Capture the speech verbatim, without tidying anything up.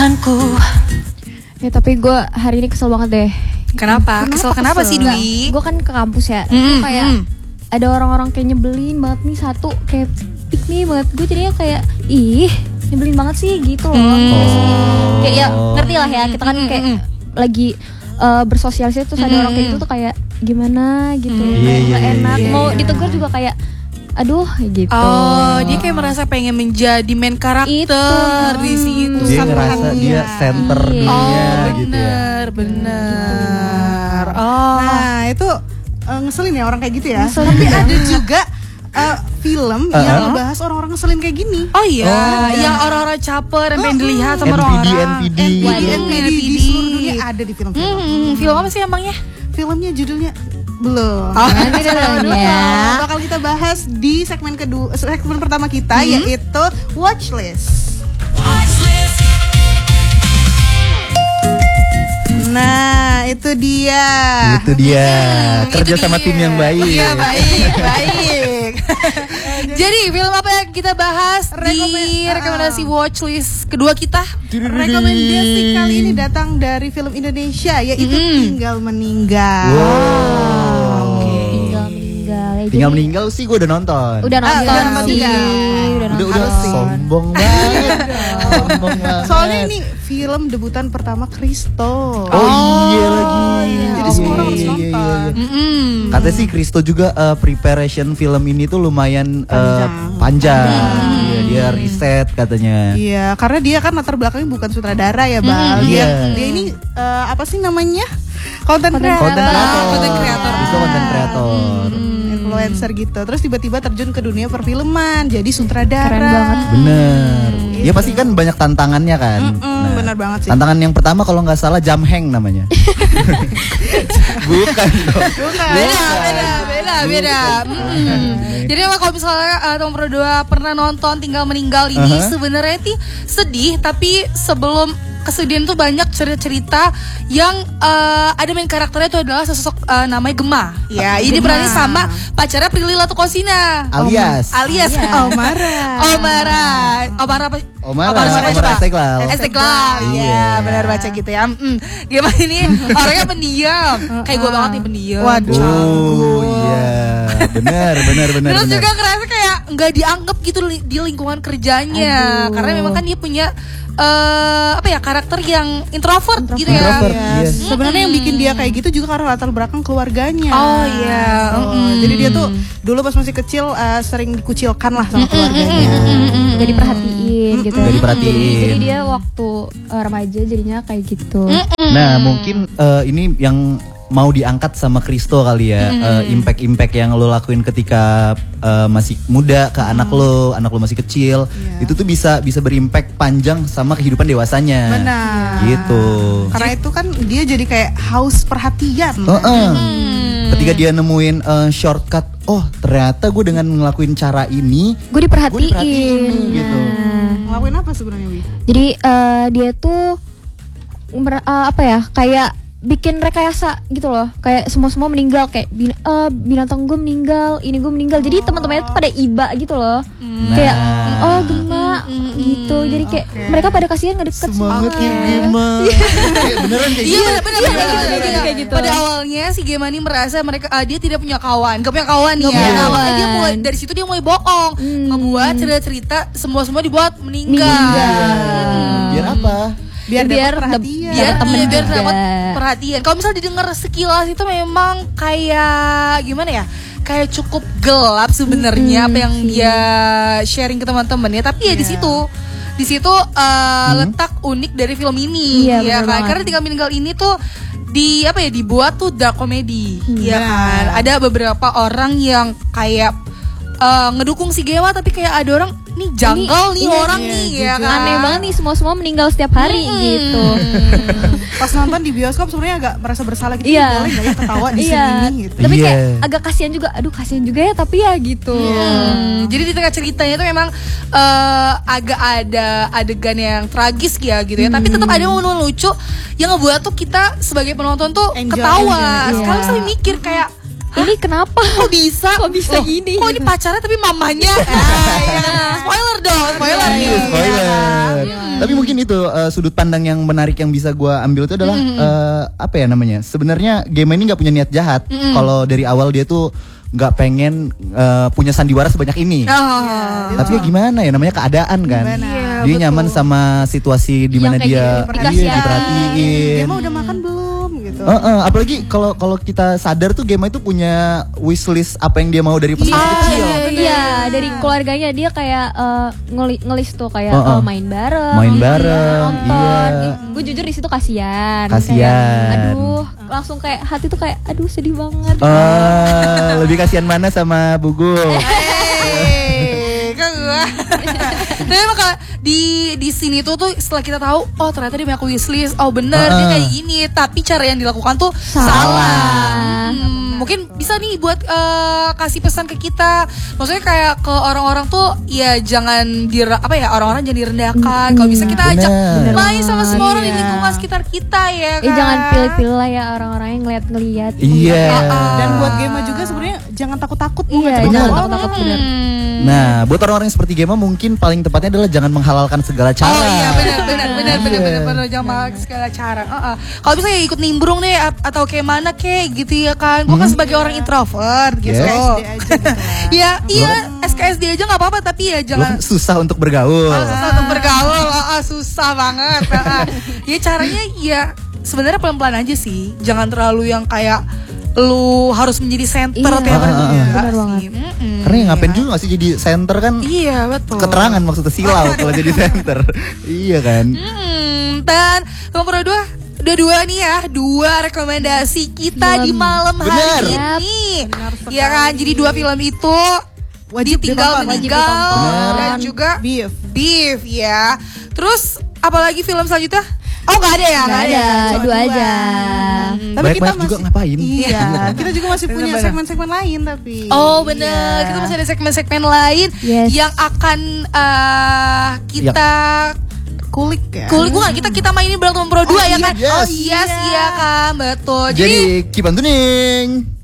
Ya tapi gue hari ini kesel banget deh. Kenapa? Kenapa kesel kenapa kesel? sih Dwi? Gue kan ke kampus ya. Mm-hmm. Kayak ada orang-orang kayak nyebelin banget nih, satu kayak pick me banget. Gue jadinya kayak ih nyebelin banget sih gitu loh. Mm. Oh. Kayak ya ngerti lah ya, kita kan kayak mm-hmm. lagi uh, bersosialisasi terus mm-hmm. ada orang kayak gitu tuh kayak gimana gitu, mm-hmm. kayak yeah, yeah, enak. Yeah, Mau yeah. ditegur juga kayak aduh gitu. Oh, dia kayak merasa pengen menjadi main karakter di situ. Dia ngerasa dia center iya. dunia oh, gitu ya. Bener, bener. Oh. Nah, itu uh, ngeselin ya orang kayak gitu ya. Ngeselin. Tapi ada juga uh, film uh-huh. yang ngebahas orang-orang ngeselin kayak gini. Oh iya, oh, yang orang-orang caper yang pengen dilihat sama orang-orang. N P D, N P D, N P D di seluruh dunia ada di film-film. Hmm, film apa sih emangnya? Filmnya judulnya belum. Oh, nanti dulu ya. Bakal kita bahas di segmen kedua, segmen pertama kita mm-hmm. yaitu Watchlist. Watchlist. Nah, itu dia. Itu dia. Hmm, Kerja itu sama dia. tim yang baik. Iya, baik, baik. Jadi, film apa yang kita bahas Rekomen- di rekomendasi watchlist kedua kita? Rekomendasi kali ini datang dari film Indonesia, yaitu mm. Tinggal Meninggal. Wow. Okay. Tinggal Meninggal. Ya, Tinggal Meninggal sih gue udah nonton. Udah nonton ah, udah nonton sih. juga. Udah nonton. Udah, udah sombong banget. Sombong banget. Soalnya ini film debutan pertama Kristo. Oh, oh iya lagi. Iya. Jadi oh, semua orang harus iya, nonton. Iya, iya. Mm-mm. Katanya sih Kristo juga uh, preparation film ini tuh lumayan uh, panjang. panjang. Iya, dia riset katanya. Iya, karena dia kan latar belakangnya bukan sutradara ya, Bang. Mm, Dia, iya. dia ini uh, apa sih namanya? Konten kreator. Konten kreator. Konten kreator. Kristo konten kreator. Influencer gitu. Terus tiba-tiba terjun ke dunia perfilman, jadi sutradara. Keren banget. Bener. Gitu. Ya pasti kan banyak tantangannya kan. Nah, bener banget sih. Tantangan yang pertama kalau nggak salah jam hang namanya. Bukan dong. Bukan. Beda, beda, beda, beda. Mm. Jadi emang kalau misalnya uh, teman berdua pernah nonton Tinggal Meninggal ini uh-huh. sebenarnya sih sedih, tapi sebelum kesedihan tuh banyak cerita-cerita yang uh, ada main karakternya itu adalah sosok uh, namanya Gema. Ya, ini berani sama pacarnya Prilly Latuconsina. Alias. Alias Omara. Omara. Omara apa? Omara. Omara Omara Istiqlal. Istiqlal. Iya, benar baca gitu ya. Mm. Gimana ini orangnya pendiam. Kayak gue banget nih pendiam. Waduh. Oh iya. Benar, benar, benar. Terus benar. juga ngerasa kayak nggak dianggap gitu di lingkungan kerjanya. Aduh. Karena memang kan dia punya Uh, apa ya karakter yang introvert, introvert. gitu ya. Introvert, Yes. yes. Sebenarnya yang bikin dia kayak gitu juga karena latar belakang keluarganya. Oh iya. Oh, mm. Jadi dia tuh dulu pas masih kecil uh, sering dikucilkan lah sama keluarganya. Gak diperhatiin gitu. Gak diperhatiin. Jadi, jadi dia waktu uh, remaja jadinya kayak gitu. Nah mungkin uh, ini yang mau diangkat sama Kristo kali ya, mm-hmm. uh, impact-impact yang lo lakuin ketika uh, masih muda ke mm. anak lo, anak lo masih kecil, yeah. itu tuh bisa bisa berimpact panjang sama kehidupan dewasanya. Benar. Gitu. Karena itu kan dia jadi kayak haus perhatian. Uh-uh. Mm. Ketika dia nemuin uh, shortcut, oh ternyata gue dengan ngelakuin cara ini, gue diperhatiin. Gue diperhatiin gitu. Ngelakuin apa sebenarnya, Wi? Jadi uh, dia tuh uh, apa ya, kayak bikin rekayasa gitu loh, kayak semua-semua meninggal, kayak bin, uh, binatang gue meninggal, ini gue meninggal, jadi teman-temannya tuh pada iba gitu loh, nah. kayak oh Gema gitu, jadi kayak okay. mereka pada kasihan nggak deket semangat ya Gema, beneran kayak gitu, iya bener-bener kayak gitu. Pada awalnya si Gema ini merasa mereka uh, dia tidak punya kawan, gak punya kawan nih ya, nah, makanya dia mulai dari situ dia mulai bohong, hmm. ngebuat cerita-cerita semua-semua dibuat meninggal. meninggal. Hmm. Biar apa? biar biar dapat perhatian. Biar temen iya, biar juga. dapat perhatian. Kalau misalnya didengar sekilas itu memang kayak gimana ya? Kayak cukup gelap sebenarnya hmm, apa yang sih. dia sharing ke teman-temannya. Tapi ya yeah. di situ di situ uh, hmm. letak unik dari film ini, iya, ya kan? Karena Tinggal Meninggal ini tuh di apa ya dibuat tuh dark comedy, hmm. ya kan? Ada beberapa orang yang kayak uh, ngedukung si Gema, tapi kayak ada orang nih janggal nih iya, orang iya, nih juga. ya kan? Aneh banget nih semua-semua meninggal setiap hari hmm. gitu. Pas nonton di bioskop sebenarnya agak merasa bersalah gitu, iya. boleh nggak ya ketawa di iya. sini gitu. Tapi iya. kayak agak kasihan juga, aduh kasihan juga ya, tapi ya gitu. Hmm. Jadi di tengah ceritanya itu memang uh, agak ada adegan yang tragis ya gitu ya, hmm. tapi tetap ada momen lucu yang ngebuat tuh kita sebagai penonton tuh enjoy, ketawa. enjoy. Sekarang iya. saya mikir kayak ini kenapa? Kok bisa? Kok bisa Loh, gini? Kok ini pacarnya tapi mamanya? Ah, ya. Spoiler dong, spoiler nih. Iya, spoiler. Tapi mungkin itu uh, sudut pandang yang menarik yang bisa gue ambil itu adalah uh, apa ya namanya? Sebenarnya game ini nggak punya niat jahat. Kalau dari awal dia tuh nggak pengen uh, punya sandiwara sebanyak ini. Oh. Tapi ya gimana ya, namanya keadaan kan. Gimana? Iya, Dia betul. nyaman sama situasi di Yang mana kayak dia gitu, dikasih iya, ya. diperhatiin. Gemma udah makan belum gitu. Uh, uh, apalagi kalau kalau kita sadar tuh Gemma itu punya wishlist apa yang dia mau dari pas Iya, masih kecil. iya, Iya, dari keluarganya dia kayak uh, ngeli- ngelis tuh kayak Oh, oh. uh, main bareng, Main bareng, nonton. iya. Gue jujur di situ kasihan. Kasihan. Kayak, aduh, langsung kayak hati tuh kayak aduh sedih banget. Eh, lebih kasihan mana sama Bugu? Hey, kok gua. Tapi emang kalau di di sini tuh tuh setelah kita tahu, oh ternyata dia punya wishlist, oh bener dia Uh-uh. kayak gini, tapi cara yang dilakukan tuh Salah. salah. Hmm, mungkin bisa nih buat eh, kasih pesan ke kita, maksudnya kayak ke orang-orang tuh ya jangan dir apa ya orang-orang jangan direndahkan. Kalau bisa kita ajak Bener. main sama semua orang di Iya. lingkungan sekitar kita ya kan. Eh jangan pilih-pilih lah ya orang-orang yang ngeliat-ngeliat. Iya. Dan buat Gemma juga sebenarnya jangan takut-takut mau Iya, ngajak benar. orang. takut-takut bener. Hmm. Nah, buat orang-orang yang seperti Gemma mungkin paling tepatnya adalah jangan menghalalkan segala cara. Oh iya benar benar benar benar Iya. benar benar jangan malah segala cara. Heeh. Kalau bisa ya ikut nimbrung deh ap- atau kayak mana kayak gitu ya kan. Gue kan sebagai orang introvert gitu. Yes. S D aja gitu lah. Ya iya S K S D aja nggak apa-apa tapi ya Lo jangan kan susah untuk bergaul. ah, susah untuk bergaul. Ah, ah, susah banget. Ah, ah. Ya caranya ya sebenarnya pelan-pelan aja sih. Jangan terlalu yang kayak lu harus menjadi center Iya. tiap hari. Ah, ah, ah. Enggak Benar sih. banget. Mm-mm. Karena ya ngapain juga gak sih jadi center kan? Iya betul. Keterangan maksudnya silau kalau jadi center. Iya kan? Hmm, dan nomor dua, udah dua nih ya, dua rekomendasi kita Film. di malam Bener. hari ini. Ya kan, jadi dua film itu Wajib Tinggal ditonton. Meninggal Bener. dan juga Beef. Beef ya. Terus apalagi film selanjutnya? Oh nggak ada ya? Nggak ada, Cuma dua dua. aja. Tapi kita Banyak-banyak juga masih ngapain? Iya, kita juga masih punya Bener-bener. segmen-segmen lain tapi. Oh bener, Iya. kita masih ada segmen-segmen lain Yes. yang akan eh, kita kulik ya. kulik bukan kita kita mainin bareng teman pro dua Oh, ya iya, kan? yes. Oh yes, iya kan betul. Jadi keep on tuning.